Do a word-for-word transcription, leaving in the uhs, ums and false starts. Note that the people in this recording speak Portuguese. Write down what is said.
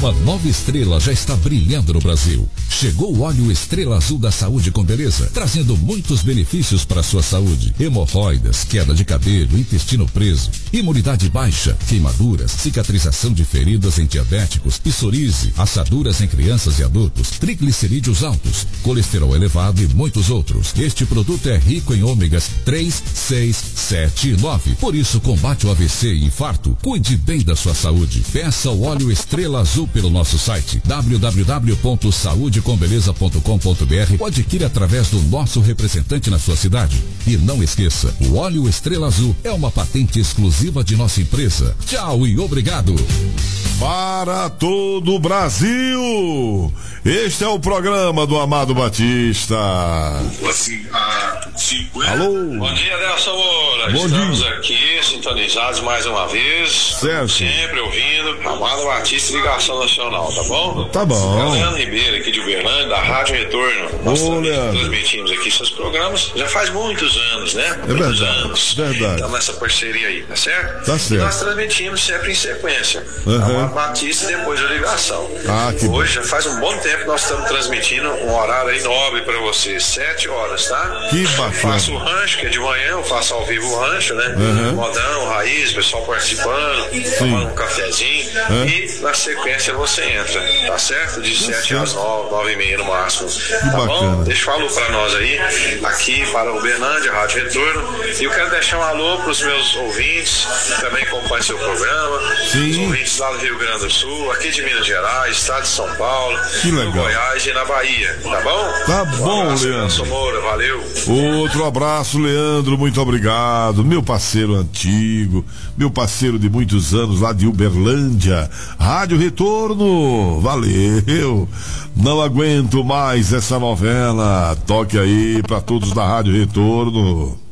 Uma nova estrela já está brilhando no Brasil. Chegou o óleo Estrela Azul da Saúde com Beleza, trazendo muitos benefícios para a sua saúde. Hemorroidas, queda de cabelo, intestino preso, imunidade baixa, queimaduras, cicatrização de feridas em diabéticos, psoríase, assaduras em crianças e adultos, triglicerídeos altos, colesterol elevado e muitos outros. Este produto é rico em ômegas três, seis, sete e nove. Por isso, combate o A V C e infarto. Cuide bem da sua saúde. Peça o óleo Estrela Azul pelo nosso site w w w ponto saúde com beleza ponto com ponto b r ou adquire através do nosso representante na sua cidade. E não esqueça, o óleo Estrela Azul é uma patente exclusiva de nossa empresa. Tchau e obrigado. Para todo o Brasil, este é o programa do Amado Batista. Alô? Bom dia, Nelson Moura. Bom Estamos dia. aqui sintonizados mais uma vez. Certo. Sempre ouvindo Amado Batista Ligação Nacional, tá bom? Tá bom. É o Leandro Ribeiro aqui de Uberlândia, da Rádio Retorno. Nós Ô, também Leandro. transmitimos aqui seus programas já faz muitos anos, né? É muitos verdade, anos. verdade. Estamos nessa parceria aí, tá certo? Tá certo. E nós transmitimos sempre em sequência. Uhum. Amado Batista e depois a ligação. Ah, que Hoje já faz um bom tempo que nós estamos transmitindo um horário aí nobre pra vocês, sete horas, tá? Que Eu bacana. faço o rancho, que é de manhã, eu faço ao vivo o rancho, né? Uhum. Modão, raiz, pessoal participando, tomando um cafezinho. Uhum. E na sequência você entra, tá certo? De sete certo. às nove, nove e meia no máximo. tá bacana. bom? Deixa um alô pra nós aí, aqui para o Uberlândia, Rádio Retorno. E eu quero deixar um alô pros meus ouvintes, que também acompanham seu programa. Sim. Os ouvintes lá do Rio Grande do Sul, aqui de Minas Gerais, estado de São Paulo, Que legal. no Goiás e na Bahia, tá bom? Tá Um bom, abraço, Leandro. Nelson Moura, valeu. Outro abraço, Leandro, muito obrigado. Meu parceiro antigo, meu parceiro de muitos anos lá de Uberlândia, Rádio Retorno, valeu. Não aguento mais essa novela. Toque aí pra todos da Rádio Retorno.